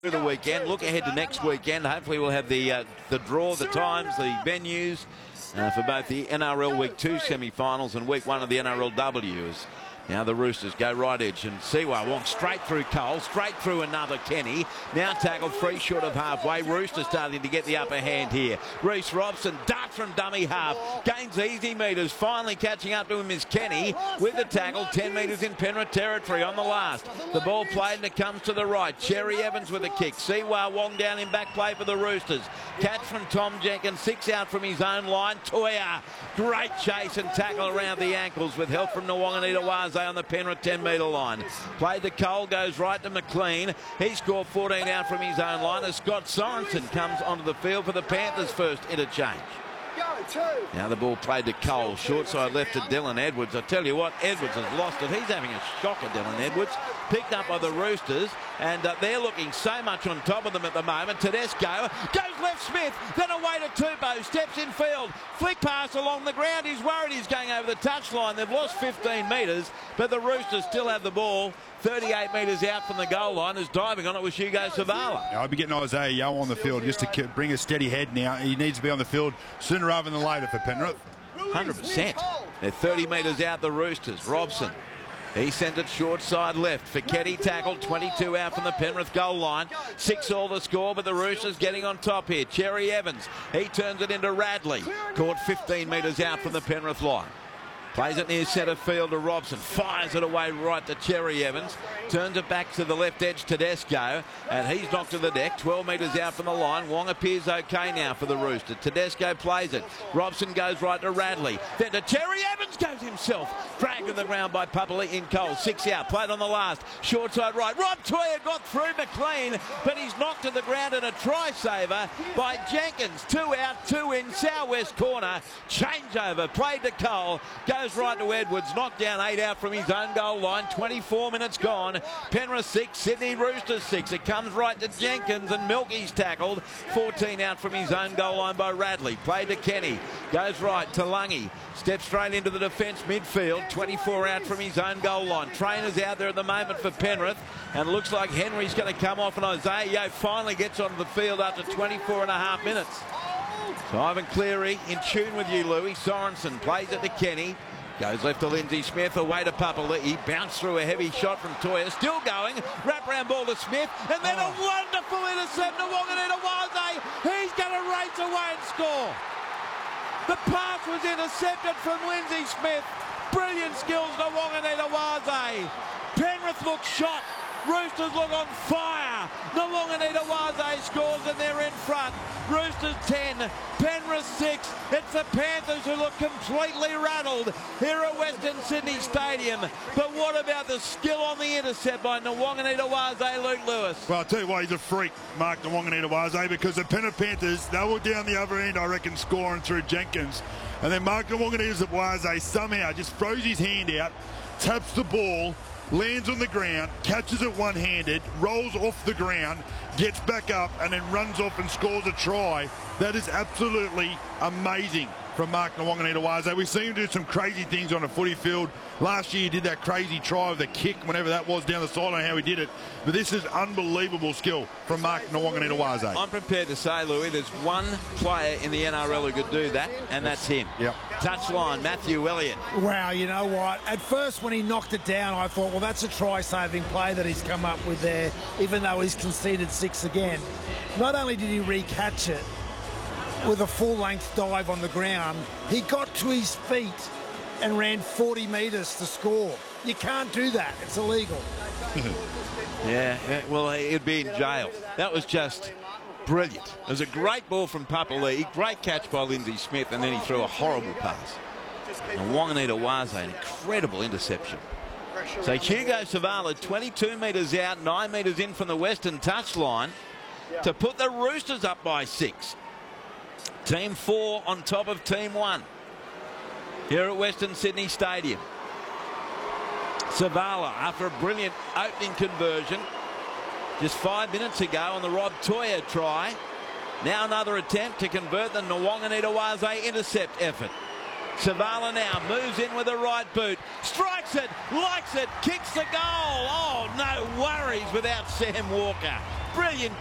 through the weekend. Look ahead to next weekend. Hopefully we'll have the draw, the times, the venues for both the NRL Week 2 semi-finals and Week 1 of the NRLW. Now the Roosters go right edge, and Siwa Wong straight through Cole, straight through another Kenny. Now tackled free short of halfway. Roosters starting to get the upper hand here. Reece Robson darts from dummy half, gains easy metres, finally catching up to him is Kenny with the tackle, 10 metres in Penrith territory on the last. The ball played and it comes to the right. Cherry Evans with a kick. Siwa Wong down in back play for the Roosters. Catch from Tom Jenkins, 6 out from his own line. Toya, great chase and tackle around the ankles with help from Nawaqanitawase on the Penrith 10-metre line. Played to Cole, goes right to McLean. He scored 14 out from his own line as Scott Sorensen comes onto the field for the Panthers' first interchange. Now the ball played to Cole, short side left to Dylan Edwards. I tell you what, Edwards has lost it. He's having a shocker, Dylan Edwards. Picked up by the Roosters, and they're looking so much on top of them at the moment. Tedesco goes left Smith, then away to Tupou, steps in field, flick pass along the ground. He's worried he's going over the touchline. They've lost 15 metres, but the Roosters still have the ball 38 metres out from the goal line. Is diving on it with Hugo Savala. I'll be getting Isaiah Yeo on the field just to bring a steady head now. He needs to be on the field sooner rather than later for Penrith. 100%. They're 30 metres out, the Roosters. Robson. He sent it short side left. Fiketti tackled, 22 out from the Penrith goal line. 6 all the score, but the Roosters getting on top here. Cherry Evans, he turns it into Radley. Caught 15 metres out from the Penrith line. Plays it near centre field to Robson. Fires it away right to Cherry Evans. Turns it back to the left edge Tedesco. And he's knocked to the deck. 12 metres out from the line. Wong appears okay now for the Roosters. Tedesco plays it. Robson goes right to Radley. Then to Cherry Evans goes himself. Dragged to the ground by Papali in Cole. 6 out. Played on the last. Short side right. Rob Toya got through McLean. But he's knocked to the ground in a try saver by Jenkins. 2 out, 2 in. Southwest corner. Changeover. Played to Cole. Goes right to Edwards, knocked down 8 out from his own goal line. 24 minutes gone. Penrith 6, Sydney Roosters 6. It comes right to Jenkins and Milky's tackled. 14 out from his own goal line by Radley. Played to Kenny. Goes right to Lungy. Steps straight into the defence midfield. 24 out from his own goal line. Trainer's out there at the moment for Penrith. And it looks like Henry's going to come off, and Isaiah Yeo finally gets onto the field after 24 and a half minutes. So Ivan Cleary in tune with you, Louis. Sorensen plays it to Kenny. Goes left to Lindsay Smith, away to Papali'i. Bounced through a heavy shot from Toya. Still going. Wraparound ball to Smith. And then a wonderful intercept to Nawaqanitawase. He's going to race away and score. The pass was intercepted from Lindsay Smith. Brilliant skills to Nawaqanitawase. Penrith look shot. Roosters look on fire. Nawaqanitawase scores and they're in front. Roosters 10, Penrith 6. It's the Panthers who look completely rattled here at Western Sydney Stadium. But what about the skill on the intercept by Nawaqanitawase, Luke Lewis? Well, I'll tell you why, he's a freak, Mark Nawaqanitawase, because the Penrith Panthers, they were down the other end, I reckon, scoring through Jenkins. And then Mark Nawaqanitawase somehow just throws his hand out, taps the ball, lands on the ground, catches it one-handed, rolls off the ground, gets back up, and then runs off and scores a try. That is absolutely amazing from Mark Nawaqanitawase. We've seen him do some crazy things on a footy field. Last year he did that crazy try with the kick, whenever that was, down the sideline, how he did it. But this is unbelievable skill from Mark Nawaqanitawase. I'm prepared to say, Louis, there's one player in the NRL who could do that, and that's him. Yep. Touchline, Matthew Elliott. Wow, you know what? At first, when he knocked it down, I thought, well, that's a try-saving play that he's come up with there, even though he's conceded 6 again. Not only did he recatch it with a full-length dive on the ground, he got to his feet and ran 40 metres to score. You can't do that. It's illegal. Yeah, well, he'd be in jail. That was just brilliant. It was a great ball from Papali'i, great catch by Lindsay Smith, and then he threw a horrible pass. And Nawaqanitawase, an incredible interception. So Hugo Savala, 22 metres out, 9 metres in from the western touchline to put the Roosters up by 6. Team 4 on top of Team 1 here at Western Sydney Stadium. Savala, after a brilliant opening conversion just 5 minutes ago on the Rob Toya try. Now another attempt to convert the Nawaqanitawase intercept effort. Savala now moves in with the right boot, strikes it, likes it, kicks the goal. Oh, no worries without Sam Walker. Brilliant